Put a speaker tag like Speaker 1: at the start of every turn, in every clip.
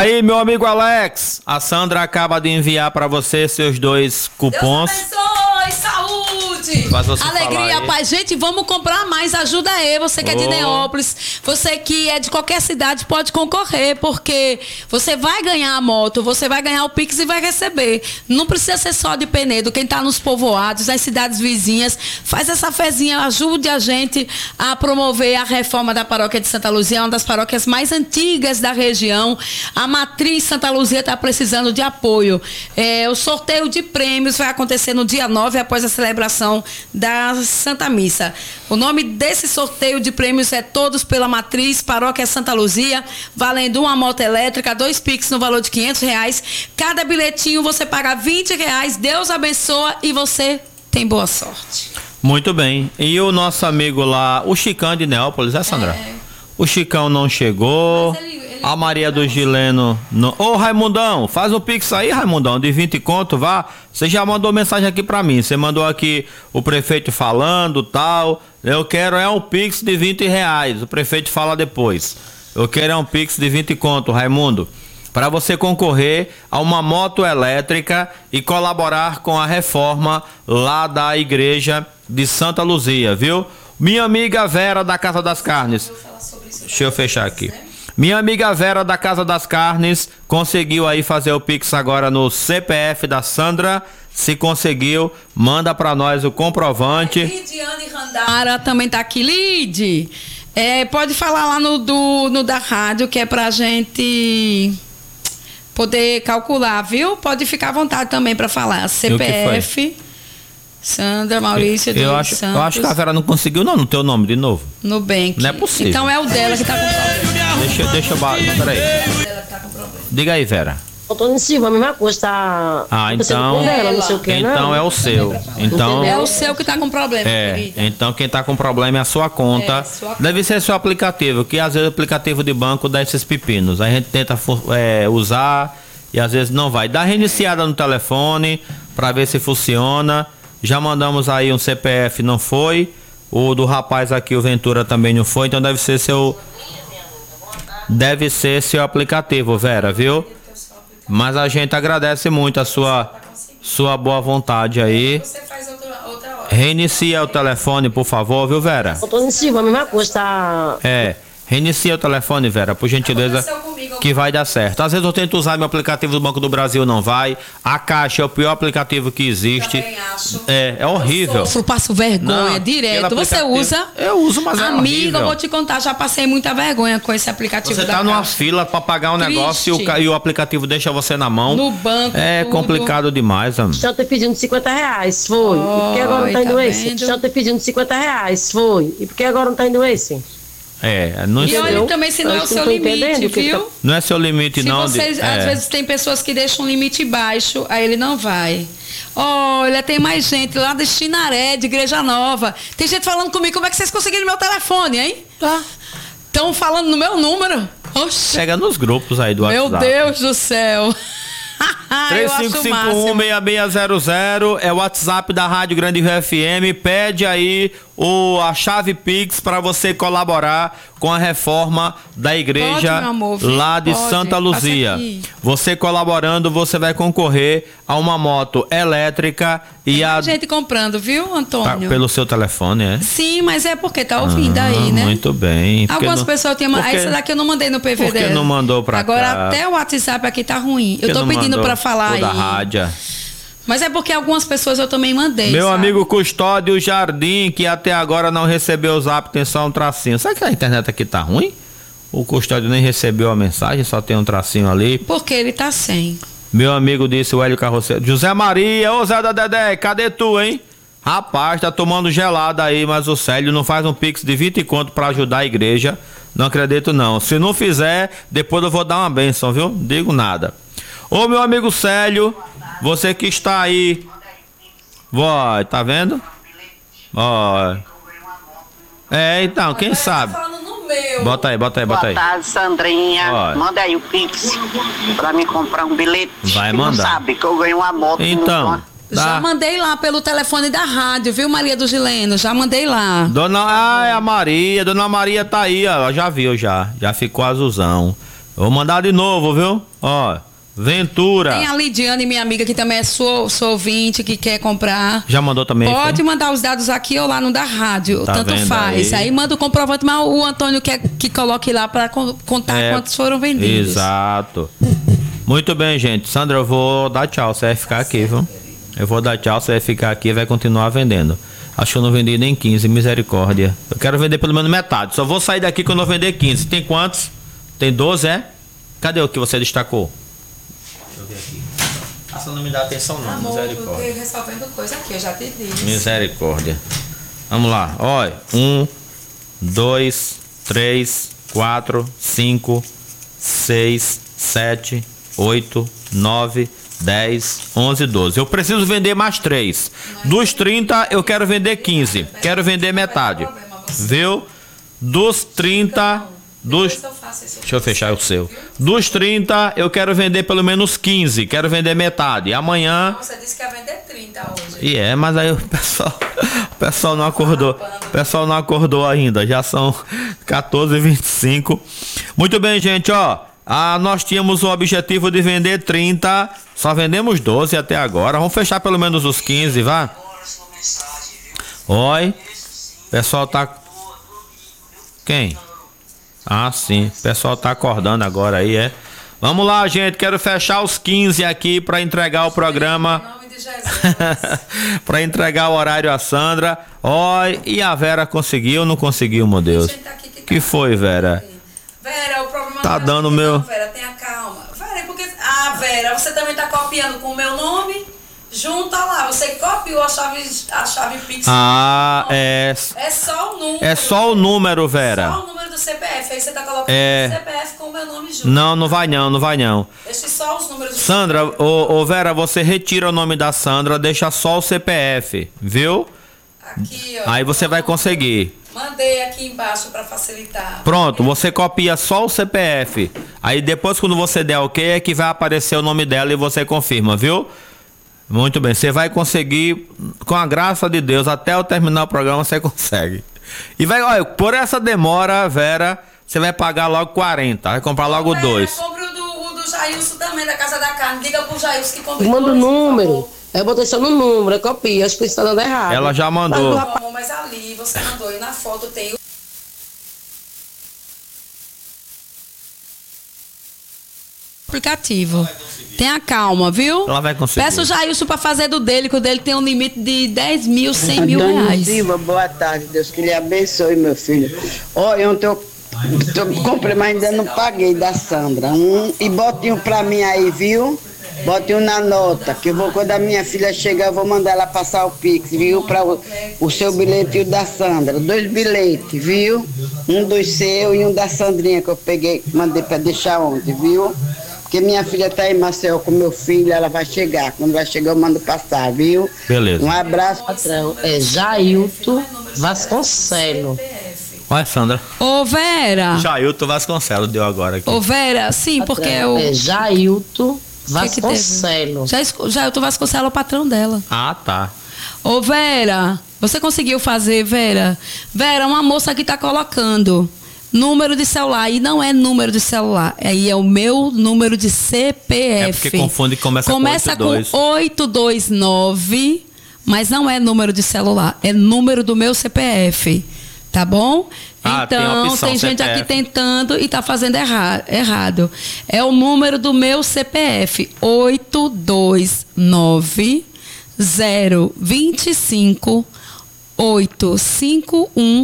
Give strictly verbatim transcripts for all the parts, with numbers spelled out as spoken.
Speaker 1: Aí, meu amigo Alex, a Sandra acaba de enviar para você seus dois cupons.
Speaker 2: Deus abençoe, saúde, alegria, paz. Gente, vamos comprar mais, ajuda aí. Você que oh. é de Neópolis, você que é de qualquer cidade pode concorrer, porque você vai ganhar a moto, você vai ganhar o Pix e vai receber. Não precisa ser só de Penedo, quem está nos povoados, nas cidades vizinhas, faz essa fezinha, ajude a gente a promover a reforma da paróquia de Santa Luzia, é uma das paróquias mais antigas da região. A matriz Santa Luzia está precisando de apoio. É, o sorteio de prêmios vai acontecer no dia nove, após a celebração da Santa Missa. O nome desse sorteio de prêmios é Todos pela Matriz, Paróquia Santa Luzia, valendo uma moto elétrica, dois Pix no valor de quinhentos reais. Cada bilhetinho você paga vinte reais. Deus abençoa e você tem boa sorte.
Speaker 1: Muito bem. E o nosso amigo lá, o Chicão de Neópolis, é, Sandra? É. O Chicão não chegou. Ele, ele a Maria do Gileno. Não... Ô, Raimundão, faz um Pix aí, Raimundão, de vinte conto, vá. Você já mandou mensagem aqui pra mim. Você mandou aqui o prefeito falando, tal. Eu quero é um Pix de vinte reais. O prefeito fala depois. Eu quero é um Pix de vinte conto, Raimundo, para você concorrer a uma moto elétrica e colaborar com a reforma lá da igreja de Santa Luzia, viu? Minha amiga Vera da Casa das Carnes. Deixa eu fechar aqui. Minha amiga Vera da Casa das Carnes conseguiu aí fazer o Pix agora no C P F da Sandra. Se conseguiu, manda para nós o comprovante.
Speaker 2: Lidiane Randara também tá aqui. Lid, é, pode falar lá no, do, no da rádio, que é pra gente poder calcular, viu? Pode ficar à vontade também para falar. C P F... Sandra Maurício
Speaker 1: eu, eu acho, Santos. Eu acho que a Vera não conseguiu não no teu nome de novo.
Speaker 2: Nubank.
Speaker 1: Não é possível.
Speaker 2: Então é o dela que tá com problema.
Speaker 1: Deixa, deixa eu... Peraí. Diga aí, Vera.
Speaker 3: Antônio Silva, a mesma coisa, tá...
Speaker 1: Ah, então...
Speaker 3: Dela, não sei o que,
Speaker 1: então
Speaker 3: não.
Speaker 1: é o seu. Então,
Speaker 2: é o seu que tá com problema,
Speaker 1: é,
Speaker 2: querida.
Speaker 1: Então quem tá com problema é a sua conta. É, sua... Deve ser seu aplicativo, que às vezes o aplicativo de banco dá esses pepinos. A gente tenta é, usar e às vezes não vai. Dá reiniciada no telefone para ver se funciona. Já mandamos aí um C P F, não foi. O do rapaz aqui, o Ventura, também não foi. Então deve ser seu... Deve ser seu aplicativo, Vera, viu? Mas a gente agradece muito a sua, sua boa vontade aí. Reinicia o telefone, por favor, viu, Vera?
Speaker 3: Antônio Silva, a mesma coisa, tá...
Speaker 1: É. Reinicia o telefone, Vera, por gentileza, que vai dar certo. Às vezes eu tento usar meu aplicativo do Banco do Brasil, não vai. A Caixa é o pior aplicativo que existe. É, é horrível.
Speaker 2: Eu passo vergonha não, direto. Você usa?
Speaker 1: Eu uso, mas é
Speaker 2: Amiga,
Speaker 1: horrível.
Speaker 2: eu vou te contar, já passei muita vergonha com esse aplicativo.
Speaker 1: Você
Speaker 2: da
Speaker 1: tá numa
Speaker 2: Caixa.
Speaker 1: fila para pagar um Triste. negócio e o, e o aplicativo deixa você na mão.
Speaker 2: No banco.
Speaker 1: É tudo. complicado demais, amor.
Speaker 3: Estão te pedindo cinquenta reais, foi. Oh, e por que agora não tá indo tá esse? Estão te pedindo cinquenta reais, foi. E por que agora não tá indo esse?
Speaker 1: É, não
Speaker 2: e olha também se não é o seu limite, viu?
Speaker 1: Não é seu limite,
Speaker 2: se
Speaker 1: não.
Speaker 2: Vocês,
Speaker 1: de,
Speaker 2: às
Speaker 1: é.
Speaker 2: vezes tem pessoas que deixam um limite baixo, aí ele não vai. Olha, tem mais gente lá de Chinaré, de Igreja Nova. Tem gente falando comigo, como é que vocês conseguiram meu telefone, hein? Tá. Estão falando no meu número. Oxi.
Speaker 1: Pega nos grupos aí do
Speaker 2: meu
Speaker 1: WhatsApp.
Speaker 2: Meu Deus do céu.
Speaker 1: três cinco cinco um, seis seis zero zero é o WhatsApp da Rádio Grande Rio F M. Pede aí o, a chave Pix para você colaborar com a reforma da igreja Pode, amor, lá de Pode. Santa Luzia. Você colaborando, você vai concorrer a uma moto elétrica e
Speaker 2: Tem
Speaker 1: a
Speaker 2: gente comprando, viu, Antônio?
Speaker 1: Tá, pelo seu telefone, é?
Speaker 2: Sim, mas é porque tá ouvindo ah, aí, né?
Speaker 1: Muito bem.
Speaker 2: Algumas
Speaker 1: não...
Speaker 2: pessoas têm,
Speaker 1: porque...
Speaker 2: essa daqui eu não mandei no P V
Speaker 1: Por que
Speaker 2: dela.
Speaker 1: não mandou para cá?
Speaker 2: Agora até o WhatsApp aqui tá ruim. Eu tô pedindo para falar aí.
Speaker 1: Da rádio.
Speaker 2: Mas é porque algumas pessoas eu também mandei.
Speaker 1: Meu
Speaker 2: sabe?
Speaker 1: amigo Custódio Jardim, que até agora não recebeu o zap, tem só um tracinho. Será que a internet aqui tá ruim? O Custódio nem recebeu a mensagem, só tem um tracinho ali.
Speaker 2: Porque ele tá sem.
Speaker 1: Meu amigo disse, o Hélio Carroceiro. José Maria, ô Zé da Dedé, cadê tu, hein? Rapaz, tá tomando gelada aí, mas o Célio não faz um pix de vinte conto pra ajudar a igreja. Não acredito não. Se não fizer, depois eu vou dar uma bênção, viu? Digo nada. Ô meu amigo Célio, você que está aí. Vai, tá vendo? Ó. É, então, quem sabe? Bota aí, bota aí, bota aí.
Speaker 4: Boa tarde, Sandrinha. Ó. Manda aí o Pix pra me comprar um bilhete.
Speaker 1: Vai mandar.
Speaker 4: Não sabe que eu ganho uma moto.
Speaker 1: Então.
Speaker 2: Tá. Já mandei lá pelo telefone da rádio, viu, Maria do Gileno? Já mandei lá.
Speaker 1: Dona, ai, a Maria, Dona Maria tá aí, ó, já viu já, já ficou azulzão. Vou mandar de novo, viu? Ó, Ventura.
Speaker 2: Tem a Lidiane, minha amiga, que também é sua, sua ouvinte, que quer comprar.
Speaker 1: Já mandou também?
Speaker 2: Pode
Speaker 1: foi?
Speaker 2: mandar os dados aqui ou lá no da rádio,
Speaker 1: tá
Speaker 2: tanto faz. Aí? aí manda o comprovante, mas o Antônio quer que coloque lá para contar é, quantos foram vendidos.
Speaker 1: Exato. Muito bem, gente. Sandra, eu vou dar tchau, você vai ficar aqui, viu? Eu vou dar tchau, você vai ficar aqui e vai continuar vendendo. Acho que eu não vendi nem quinze, misericórdia. Eu quero vender pelo menos metade. Só vou sair daqui quando eu vender quinze. Tem quantos? Tem doze, é? Cadê o que você destacou? Deixa eu ver aqui. Ah, você não me dá atenção não,
Speaker 2: amor,
Speaker 1: misericórdia.
Speaker 2: Eu resolvendo coisa aqui, eu já te disse.
Speaker 1: Misericórdia. Vamos lá, olha. Um, dois, três, quatro, cinco, seis, sete, oito, nove, dez, onze, doze. Eu preciso vender mais três. Dos trinta, eu quero vender quinze. Quero vender metade. Viu? Dos trinta... Dos... Deixa eu fechar o seu. Dos trinta, eu quero vender pelo menos quinze. Quero vender metade. Amanhã...
Speaker 2: Você disse que ia vender trinta hoje.
Speaker 1: E é, mas aí o pessoal, o pessoal não acordou. O pessoal não acordou ainda. Já são quatorze e vinte e cinco. Muito bem, gente, ó. Ah, nós tínhamos o objetivo de vender trinta. Só vendemos doze até agora. Vamos fechar pelo menos os quinze, vá. Oi. O pessoal tá... Quem? Ah, sim. O pessoal tá acordando agora aí, é? Vamos lá, gente. Quero fechar os quinze aqui para entregar o programa. Em nome de Jesus. Para entregar o horário a Sandra. Oi. E a Vera conseguiu ou não conseguiu, meu Deus? Que foi, Vera?
Speaker 2: Vera, o problema
Speaker 1: tá dando o meu.
Speaker 2: Não, Vera, tenha calma. Vera, porque. Ah, Vera, você também tá copiando com o meu nome? Junta lá, você copiou a chave, a chave Pix.
Speaker 1: Ah, é.
Speaker 2: É só o número.
Speaker 1: É só o número, Vera.
Speaker 2: Só o número do C P F. Aí você tá colocando
Speaker 1: é...
Speaker 2: o C P F com o meu nome junto.
Speaker 1: Não, não vai não, não vai não.
Speaker 2: Deixa só os números do
Speaker 1: Sandra, ô, ô Vera, você retira o nome da Sandra, deixa só o C P F, viu?
Speaker 2: Aqui, ó.
Speaker 1: Aí você vai conseguir.
Speaker 2: Mandei aqui embaixo para facilitar.
Speaker 1: Pronto, você copia só o C P F. Aí depois, quando você der ok, é que vai aparecer o nome dela e você confirma, viu? Muito bem, você vai conseguir, com a graça de Deus, até eu terminar o programa, você consegue. E vai, olha, por essa demora, Vera, você vai pagar logo quarenta, vai comprar logo Vera, dois.
Speaker 2: Compre o do, o do Jailson também, da Casa da Carne. Diga pro Jailson que compre
Speaker 3: manda o número. Eu botei só no número, eu copio, acho que está dando errado.
Speaker 1: Ela já mandou.
Speaker 2: Não, mas ali você mandou, e na foto tem o aplicativo. Tenha calma, viu?
Speaker 1: Ela vai conseguir.
Speaker 2: Peça o Jailson para fazer do dele, que o dele tem um limite de dez mil, cem mil reais.
Speaker 5: Diva, boa tarde, Deus que lhe abençoe, meu filho. Olha, ontem eu, eu comprei, mas ainda não paguei da Sandra. Um, e bote um pra mim aí, viu? Bote um na nota, que eu vou, quando a minha filha chegar, eu vou mandar ela passar o Pix, viu? Para o, o seu bilhete e o da Sandra. Dois bilhetes, viu? Um do seu e um da Sandrinha, que eu peguei, mandei para deixar ontem, viu? Porque minha filha tá em Maceió com meu filho, ela vai chegar. Quando vai chegar, eu mando passar, viu?
Speaker 1: Beleza.
Speaker 5: Um abraço.
Speaker 3: Patrão, é Jailton Vasconcelos.
Speaker 1: Olha, Sandra.
Speaker 2: Ô, Vera.
Speaker 1: Jailton Vasconcelos deu agora aqui.
Speaker 2: Ô, Vera, sim, patrão, porque eu...
Speaker 3: É Jailton Vasconcelos.
Speaker 2: Já, já eu tô Vasconcelos, é o patrão dela.
Speaker 1: Ah, tá.
Speaker 2: Ô, Vera, você conseguiu fazer, Vera? Vera, uma moça aqui tá colocando número de celular, e não é número de celular, aí é o meu número de C P F.
Speaker 1: É porque confunde e começa,
Speaker 2: começa
Speaker 1: com oito dois.
Speaker 2: com oito dois nove, mas não é número de celular, é número do meu C P F. Tá bom?
Speaker 1: Ah,
Speaker 2: então,
Speaker 1: tem,
Speaker 2: tem gente
Speaker 1: C P F.
Speaker 2: aqui tentando e tá fazendo erra errado. É o número do meu C P F, oito dois nove zero dois cinco oito cinco um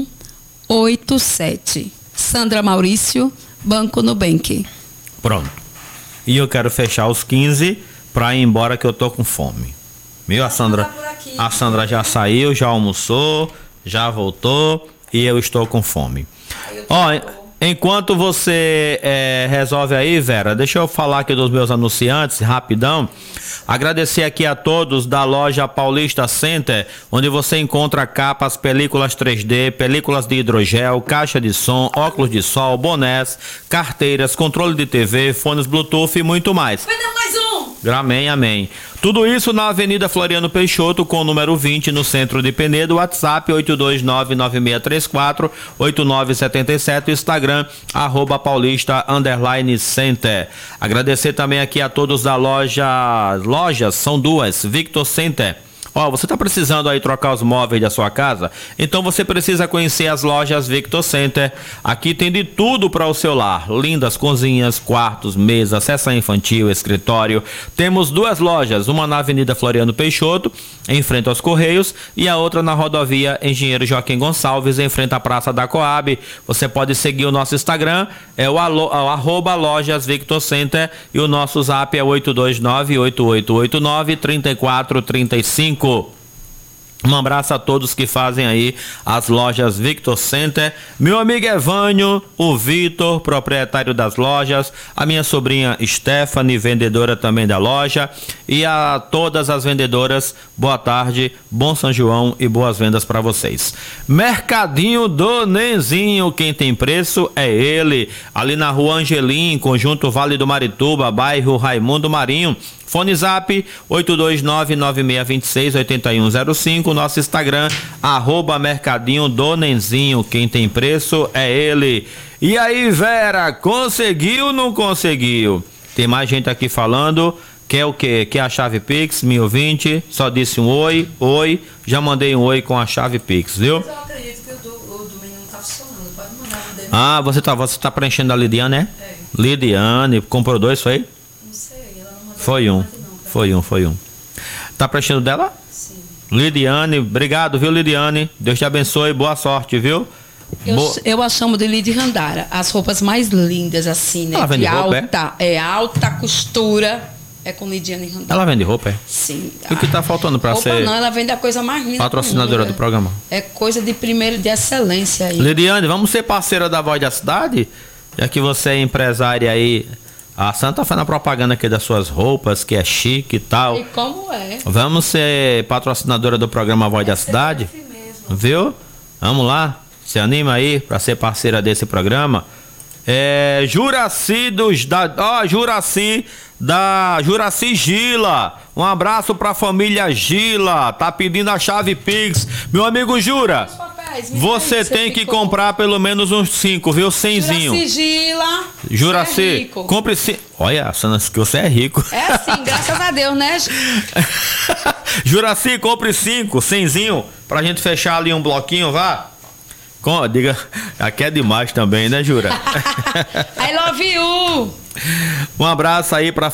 Speaker 2: oito sete. Sandra Maurício, Banco Nubank.
Speaker 1: Pronto. E eu quero fechar os quinze para ir embora, que eu tô com fome. Viu? A Sandra, a Sandra já saiu, já almoçou, já voltou. E eu estou com fome. Ó, enquanto você é, resolve aí, Vera, deixa eu falar aqui dos meus anunciantes, rapidão. Agradecer aqui a todos da loja Paulista Center, onde você encontra capas, películas três D, películas de hidrogel, caixa de som, óculos de sol, bonés, carteiras, controle de T V, fones Bluetooth e muito mais.
Speaker 2: Vai dar mais um!
Speaker 1: Amém, amém. Tudo isso na Avenida Floriano Peixoto, com o número vinte, no centro de Penedo. WhatsApp oito dois nove, nove seis três quatro, oito nove sete sete. Instagram, arroba paulista, underline center. Agradecer também aqui a todos da loja, lojas, são duas, Victor Center. Ó, você está precisando aí trocar os móveis da sua casa? Então você precisa conhecer as lojas Victor Center. Aqui tem de tudo para o seu lar. Lindas cozinhas, quartos, mesas, sessão infantil, escritório. Temos duas lojas, uma na Avenida Floriano Peixoto, em frente aos Correios, e a outra na rodovia Engenheiro Joaquim Gonçalves, em frente à Praça da Coab. Você pode seguir o nosso Instagram, é o, alo, o arroba lojas Victor Center, e o nosso zap é oito dois nove, oito oito oito nove, três quatro três cinco. Um abraço a todos que fazem aí as lojas Victor Center. Meu amigo Evânio, o Vitor, proprietário das lojas, a minha sobrinha Stephanie, vendedora também da loja, e a todas as vendedoras, boa tarde, bom São João e boas vendas para vocês. Mercadinho do Nenzinho, quem tem preço é ele, ali na Rua Angelim, Conjunto Vale do Marituba, bairro Raimundo Marinho. Fone Zap oito dois nove, nove seis dois seis, oito um zero cinco. Nosso Instagram, arroba Mercadinho do Nenzinho. Quem tem preço é ele. E aí, Vera, conseguiu ou não conseguiu? Tem mais gente aqui falando. Quer o quê? Quer a chave Pix, mil vinte? Só disse um oi, oi. Já mandei um oi com a chave Pix, viu? Mas eu acredito que o do, o do menino não tá funcionando. Pode mandar o dele. Ah, você tá, você tá preenchendo a Lidiane, né? É. Lidiane, comprou dois, foi? Não sei. Foi um, foi um, foi um. Tá preenchendo dela? Sim. Lidiane, obrigado, viu, Lidiane? Deus te abençoe, boa sorte, viu?
Speaker 2: Eu, Bo... eu a chamo de Lid Randara, as roupas mais lindas, assim, né?
Speaker 1: Ela vende
Speaker 2: de
Speaker 1: roupa,
Speaker 2: alta, é? é alta costura, é com Lidiane Randara.
Speaker 1: Ela vende roupa, é?
Speaker 2: Sim.
Speaker 1: E o que tá faltando pra
Speaker 2: roupa
Speaker 1: ser?
Speaker 2: Não, ela vende a coisa mais linda.
Speaker 1: Patrocinadora do, do programa.
Speaker 2: É coisa de primeiro, de excelência aí.
Speaker 1: Lidiane, vamos ser parceira da Voz da Cidade? Já que você é empresária aí. A Santa faz na propaganda aqui das suas roupas, que é chique e tal.
Speaker 2: E como é?
Speaker 1: Vamos ser patrocinadora do programa Voz da Cidade? Viu? Vamos lá. Se anima aí para ser parceira desse programa. É, Juraci dos da, ó, Juraci da Juraci Gila. Um abraço pra família Gila. Tá pedindo a chave Pix. Meu amigo Jura, você tem que comprar pelo menos uns cinco, viu? Cenzinho.
Speaker 2: Juraci Gila.
Speaker 1: Juraci, é compre cinco. Olha, que você é rico.
Speaker 2: É assim, graças a Deus, né?
Speaker 1: Juraci, compre cinco, cenzinho, pra gente fechar ali um bloquinho, vá. Com, diga, aqui é demais também, né, Jura?
Speaker 2: I love you.
Speaker 1: Um abraço aí pra